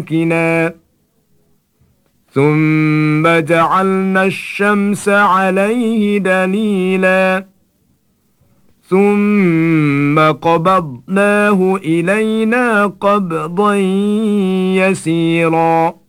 ساكنا ثم جعلنا الشمس عليه دليلا ثم قبضناه إلينا قبضا يسيرا